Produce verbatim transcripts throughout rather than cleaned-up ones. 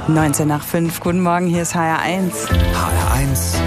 neunzehn nach fünf, guten Morgen, hier ist H R eins. H R eins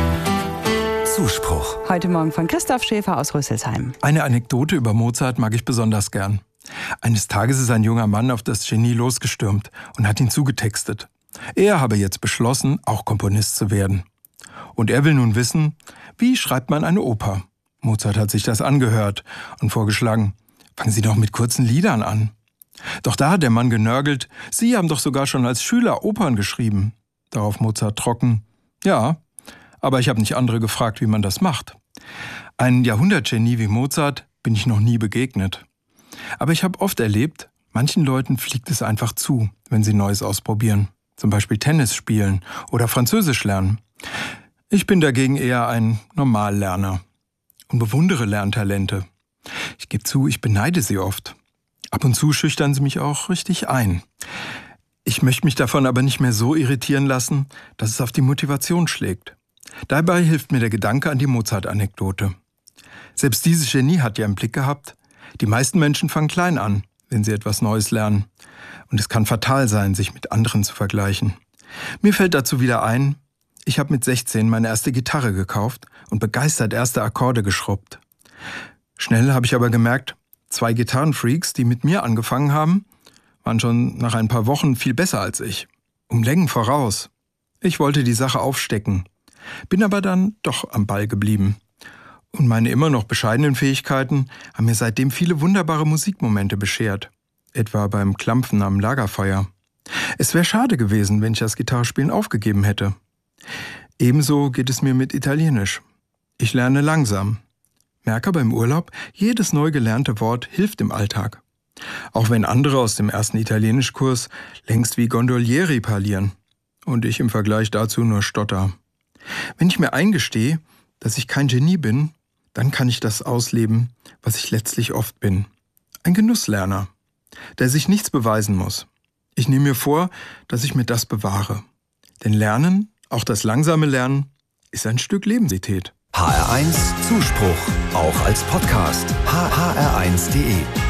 Zuspruch. Heute Morgen von Christoph Schäfer aus Rüsselsheim. Eine Anekdote über Mozart mag ich besonders gern. Eines Tages ist ein junger Mann auf das Genie losgestürmt und hat ihn zugetextet. Er habe jetzt beschlossen, auch Komponist zu werden. Und er will nun wissen, wie schreibt man eine Oper? Mozart hat sich das angehört und vorgeschlagen, fangen Sie doch mit kurzen Liedern an. Doch da hat der Mann genörgelt, Sie haben doch sogar schon als Schüler Opern geschrieben. Darauf Mozart trocken, ja, aber ich habe nicht andere gefragt, wie man das macht. Ein Jahrhundertgenie wie Mozart bin ich noch nie begegnet. Aber ich habe oft erlebt, manchen Leuten fliegt es einfach zu, wenn sie Neues ausprobieren. Zum Beispiel Tennis spielen oder Französisch lernen. Ich bin dagegen eher ein Normallerner und bewundere Lerntalente. Ich gebe zu, ich beneide sie oft. Ab und zu schüchtern sie mich auch richtig ein. Ich möchte mich davon aber nicht mehr so irritieren lassen, dass es auf die Motivation schlägt. Dabei hilft mir der Gedanke an die Mozart-Anekdote. Selbst dieses Genie hat ja im Blick gehabt, die meisten Menschen fangen klein an, wenn sie etwas Neues lernen. Und es kann fatal sein, sich mit anderen zu vergleichen. Mir fällt dazu wieder ein, ich habe mit sechzehn meine erste Gitarre gekauft und begeistert erste Akkorde geschrubbt. Schnell habe ich aber gemerkt, zwei Gitarrenfreaks, die mit mir angefangen haben, waren schon nach ein paar Wochen viel besser als ich. Um Längen voraus. Ich wollte die Sache aufstecken, bin aber dann doch am Ball geblieben. Und meine immer noch bescheidenen Fähigkeiten haben mir seitdem viele wunderbare Musikmomente beschert. Etwa beim Klampfen am Lagerfeuer. Es wäre schade gewesen, wenn ich das Gitarrespielen aufgegeben hätte. Ebenso geht es mir mit Italienisch. Ich lerne langsam. Merke aber im Urlaub, jedes neu gelernte Wort hilft im Alltag. Auch wenn andere aus dem ersten Italienischkurs längst wie Gondolieri parlieren und ich im Vergleich dazu nur stotter. Wenn ich mir eingestehe, dass ich kein Genie bin, dann kann ich das ausleben, was ich letztlich oft bin. Ein Genusslerner, der sich nichts beweisen muss. Ich nehme mir vor, dass ich mir das bewahre. Denn Lernen, auch das langsame Lernen, ist ein Stück Lebensität. H R eins Zuspruch, auch als Podcast. H R eins punkt de